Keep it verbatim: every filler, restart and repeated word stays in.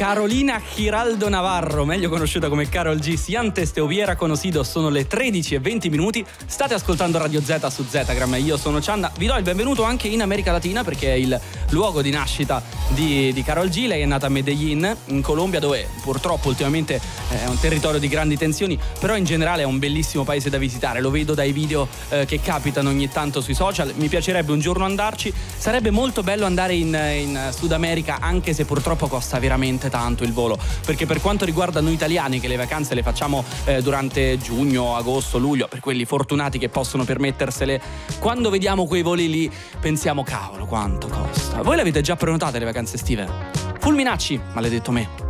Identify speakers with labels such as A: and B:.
A: Carolina Giraldo Navarro, meglio conosciuta come Karol G, Siantes te hubiera conocido. Sono le tredici e venti minuti. State ascoltando Radio Z su Zetagram. Io sono Cianna. Vi do il benvenuto anche in America Latina, perché è il luogo di nascita di, di Karol G. Lei è nata a Medellin, in Colombia, dove purtroppo ultimamente è un territorio di grandi tensioni, però in generale è un bellissimo paese da visitare. Lo vedo dai video eh, che capitano ogni tanto sui social. Mi piacerebbe un giorno andarci. Sarebbe molto bello andare in, in Sud America, anche se purtroppo costa veramente tanto il volo, perché per quanto riguarda noi italiani, che le vacanze le facciamo eh, durante giugno, agosto, luglio, per quelli fortunati che possono permettersele, quando vediamo quei voli lì pensiamo: cavolo, quanto costa. Voi le avete già prenotate le vacanze estive? Fulminacci, maledetto me.